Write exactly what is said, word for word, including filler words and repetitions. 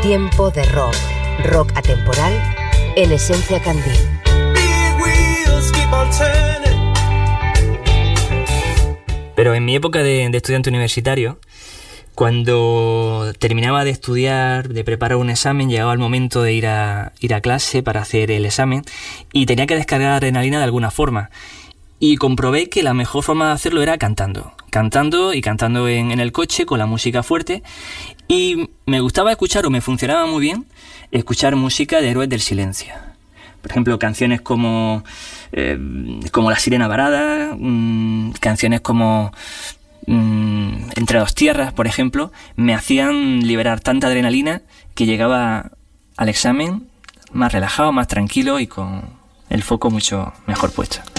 Tiempo de rock, rock atemporal, en Esencia Candil. Pero en mi época de, de estudiante universitario, cuando terminaba de estudiar, de preparar un examen, llegaba el momento de ir a, ir a clase para hacer el examen y tenía que descargar adrenalina de alguna forma. Y comprobé que la mejor forma de hacerlo era cantando. Cantando y cantando en, en el coche con la música fuerte. Y me gustaba escuchar, o me funcionaba muy bien, escuchar música de Héroes del Silencio. Por ejemplo, canciones como, eh, como La Sirena Varada, mmm, canciones como mmm, Entre dos tierras, por ejemplo, me hacían liberar tanta adrenalina que llegaba al examen más relajado, más tranquilo y con el foco mucho mejor puesto.